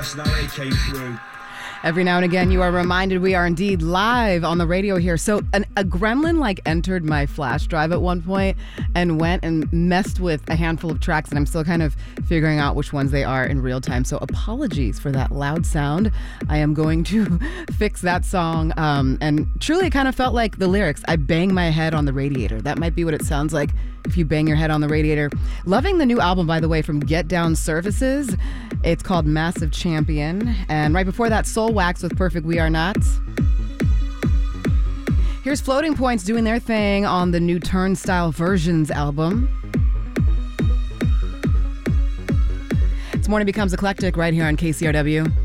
personality came through. Every now and again, you are reminded we are indeed live on the radio here. So a gremlin entered my flash drive at one point and went and messed with a handful of tracks, and I'm still kind of figuring out which ones they are in real time. So apologies for that loud sound. I am going to fix that song. And truly, it kind of felt like the lyrics. I bang my head on the radiator. That might be what it sounds like if you bang your head on the radiator. Loving the new album, by the way, from Get Down Services. It's called Massive Champion. And right before that, Soul Wax with Perfect We Are Not. Here's Floating Points doing their thing on the new Turnstile Versions album. It's Morning Becomes Eclectic right here on KCRW.